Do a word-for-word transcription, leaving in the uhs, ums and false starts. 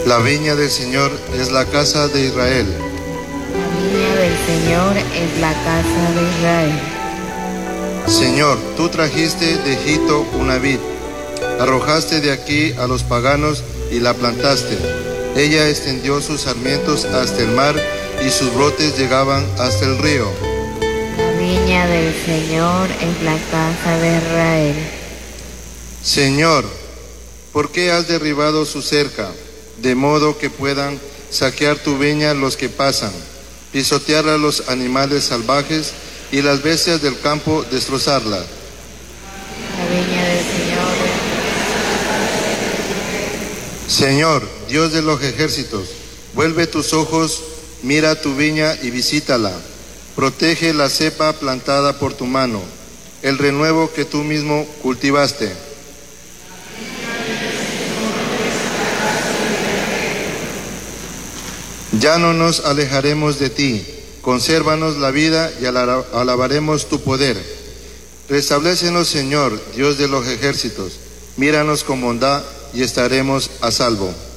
La viña del Señor es la casa de Israel. La viña del Señor es la casa de Israel. Señor, tú trajiste de Egipto una vid, arrojaste de aquí a los paganos y la plantaste. Ella extendió sus sarmientos hasta el mar y sus brotes llegaban hasta el río. La viña del Señor es la casa de Israel. Señor, ¿por qué has derribado su cerca, de modo que puedan saquear tu viña los que pasan, pisotear a los animales salvajes y las bestias del campo destrozarla? La viña del Señor. Señor, Dios de los ejércitos, vuelve tus ojos, mira tu viña y visítala. Protege la cepa plantada por tu mano, el renuevo que tú mismo cultivaste. Ya no nos alejaremos de ti, consérvanos la vida y alabaremos tu poder. Restablécenos, Señor, Dios de los ejércitos, míranos con bondad y estaremos a salvo.